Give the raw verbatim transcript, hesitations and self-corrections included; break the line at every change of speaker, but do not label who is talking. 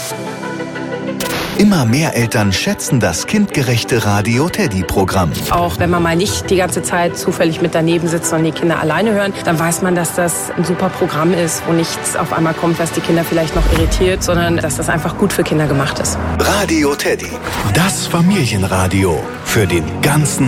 Immer mehr Eltern schätzen das kindgerechte Radio Teddy-Programm.
Auch wenn man mal nicht die ganze Zeit zufällig mit daneben sitzt und die Kinder alleine hören, dann weiß man, dass das ein super Programm ist, wo nichts auf einmal kommt, was die Kinder vielleicht noch irritiert, sondern dass das einfach gut für Kinder gemacht ist.
Radio Teddy, das Familienradio für den ganzen